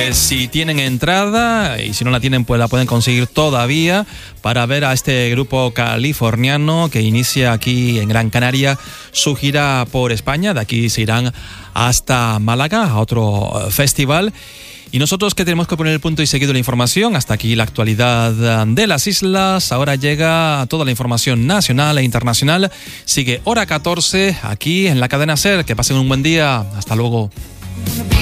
Si tienen entrada y si no la tienen, pues la pueden conseguir todavía para ver a este grupo californiano que inicia aquí en Gran Canaria su gira por España. De aquí se irán hasta Málaga, a otro festival. Y nosotros que tenemos que poner el punto y seguido la información, hasta aquí la actualidad de las islas. Ahora llega toda la información nacional e internacional. Sigue hora 14 aquí en la cadena SER. Que pasen un buen día. Hasta luego.